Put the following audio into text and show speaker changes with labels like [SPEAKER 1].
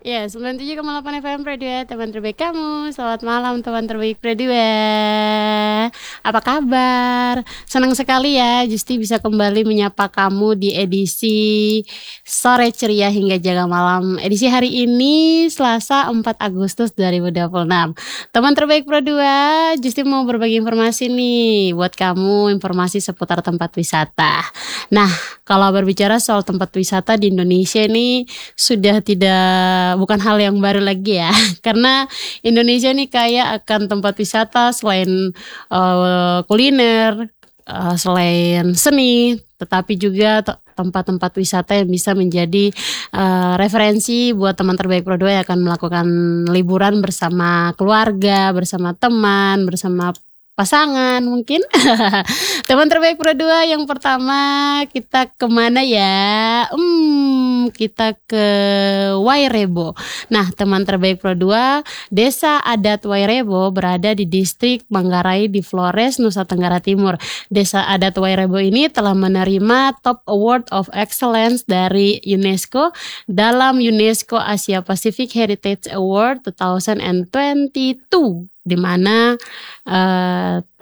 [SPEAKER 1] Ya, 97,8 FM Radio, teman terbaik kamu. Selamat malam teman terbaik Radio. Apa kabar? Senang sekali ya Justi bisa kembali menyapa kamu di edisi Sore Ceria hingga Jaga Malam. Edisi hari ini Selasa 4 Agustus 2026. Teman terbaik Pro 2, Justi mau berbagi informasi nih buat kamu, informasi seputar tempat wisata. Nah, kalau berbicara soal tempat wisata di Indonesia ini sudah bukan hal yang baru lagi ya. Karena Indonesia nih kaya akan tempat wisata selain kuliner, selain seni, tetapi juga tempat-tempat wisata yang bisa menjadi referensi buat teman terbaik Pro 2 yang akan melakukan liburan bersama keluarga, bersama teman, bersama pasangan mungkin. Teman terbaik Pro 2 yang pertama kita kemana ya? Kita ke Wairebo. Nah, teman terbaik Pro 2, Desa Adat Wairebo berada di distrik Manggarai di Flores, Nusa Tenggara Timur. Desa Adat Wairebo ini telah menerima Top Award of Excellence dari UNESCO dalam UNESCO Asia Pacific Heritage Award 2022, di mana